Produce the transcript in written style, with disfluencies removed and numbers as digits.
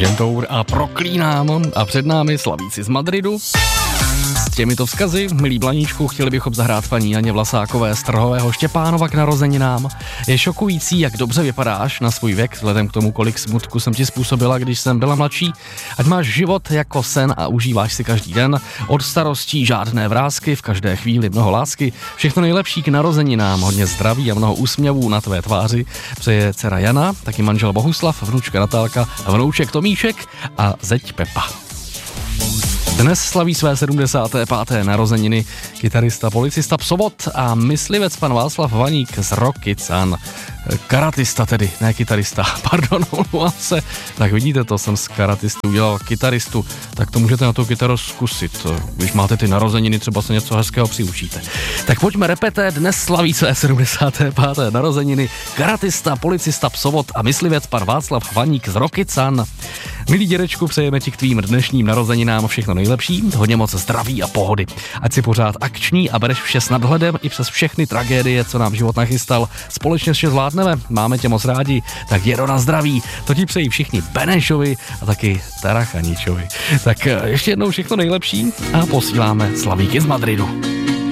Argentour a Proklínám a před námi slavíci z Madridu. S těmito vzkazy, milí Blaníčku, chtěli bychom zahrát paní Janě Vlasákové z Trhového Štěpánova k narozeninám. Je šokující, jak dobře vypadáš na svůj věk, vzhledem k tomu, kolik smutku jsem ti způsobila, když jsem byla mladší. Ať máš život jako sen a užíváš si každý den. Od starostí žádné vrásky, v každé chvíli mnoho lásky. Všechno nejlepší k narozeninám, hodně zdraví a mnoho úsměvů na tvé tváři. Přeje dcera Jana, taky manžel Bohuslav, vnučka Natálka, vnouček Tomíšek a zeď Pepa. Dnes slaví své 75. narozeniny kytarista, policista Psovod a myslivec pan Václav Vaník z Rokycan. Karatista tedy, ne kytarista, pardon, omlouvám se. Tak vidíte to, jsem z karatisty udělal kytaristu, tak to můžete na tu kytaru zkusit. Když máte ty narozeniny, třeba se něco hezkého přiučíte. Tak pojďme repete, dnes slaví své 75. narozeniny karatista, policista Psovod a myslivec pan Václav Vaník z Rokycan. Milý dědečku, přejeme ti k tvým dnešním narozeninám všechno nejlepší, hodně moc zdraví a pohody. Ať si pořád akční a bereš vše s nadhledem i přes všechny tragédie, co nám život nachystal. Společně vše zvládneme, máme tě moc rádi, tak jedo na zdraví. To ti přejí všichni Benešovi a taky Tarachaničovi. Tak ještě jednou všechno nejlepší a posíláme slavíky z Madridu.